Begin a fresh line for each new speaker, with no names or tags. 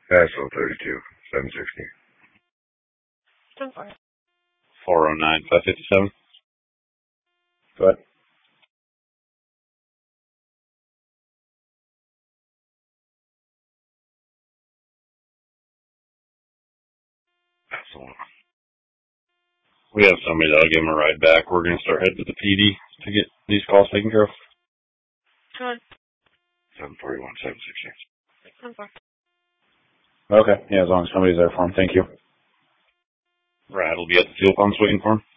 Nashville 32, 760.
409, 557.
Go ahead.
That's the one.
We have somebody that'll give him a ride back. We're going to start heading to the PD to get these calls taken care of.
Good.
741, 760.
Okay, yeah, as long as somebody's there for him. Thank you.
Brad will be at the fuel pumps waiting for him.